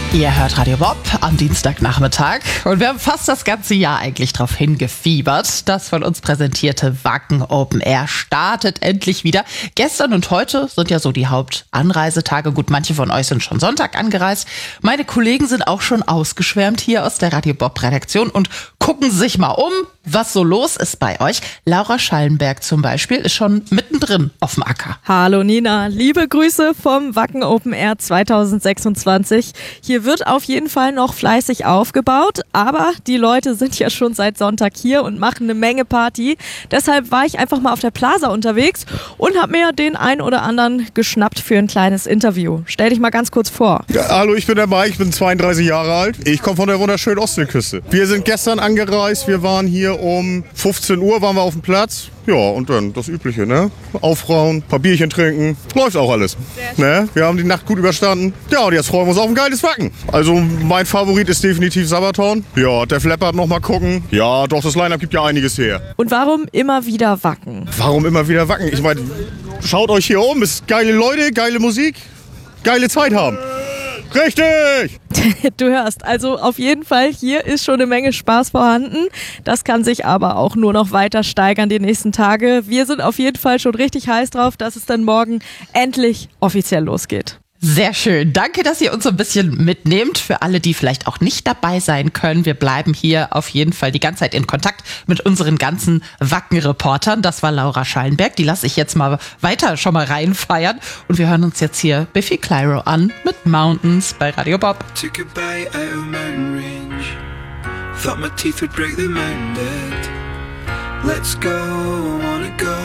Ihr hört Radio Bob am Dienstagnachmittag und wir haben fast das ganze Jahr eigentlich darauf hingefiebert. Das von uns präsentierte Wacken Open Air startet endlich wieder. Gestern und heute sind ja so die Hauptanreisetage. Gut, manche von euch sind schon Sonntag angereist. Meine Kollegen sind auch schon ausgeschwärmt hier aus der Radio Bob Redaktion und gucken sich mal um, was so los ist bei euch. Laura Schallenberg zum Beispiel ist schon mittendrin auf dem Acker. Hallo Nina, liebe Grüße vom Wacken Open Air 2026. Hier wird auf jeden Fall noch fleißig aufgebaut, aber die Leute sind ja schon seit Sonntag hier und machen eine Menge Party. Deshalb war ich einfach mal auf der Plaza unterwegs und habe mir den ein oder anderen geschnappt für ein kleines Interview. Stell dich mal ganz kurz vor. Ja, hallo, ich bin der Mike, ich bin 32 Jahre alt. Ich komme von der wunderschönen Ostseeküste. Wir sind gestern angereist, wir waren hier um 15 Uhr, waren wir auf dem Platz. Ja, und dann das Übliche, ne? Aufrauen, paar Bierchen trinken, läuft auch alles. Ne? Wir haben die Nacht gut überstanden. Ja, und jetzt freuen wir uns auf ein geiles Wacken. Also mein Favorit ist definitiv Sabaton. Ja, Def Leppard noch mal gucken. Ja, doch, das Line-Up gibt ja einiges her. Und warum immer wieder Wacken? Warum immer wieder Wacken? Ich meine, schaut euch hier um, es ist geile Leute, geile Musik, geile Zeit haben. Richtig! Du hörst, also auf jeden Fall, hier ist schon eine Menge Spaß vorhanden. Das kann sich aber auch nur noch weiter steigern die nächsten Tage. Wir sind auf jeden Fall schon richtig heiß drauf, dass es dann morgen endlich offiziell losgeht. Sehr schön. Danke, dass ihr uns so ein bisschen mitnehmt. Für alle, die vielleicht auch nicht dabei sein können, wir bleiben hier auf jeden Fall die ganze Zeit in Kontakt mit unseren ganzen Wacken-Reportern. Das war Laura Schallenberg. Die lasse ich jetzt mal weiter schon mal reinfeiern. Und wir hören uns jetzt hier Biffy Clyro an mit Mountains bei Radio Bob. Took a bite out of mountain range. Thought my teeth would break the mountain dead. Let's go, I wanna go.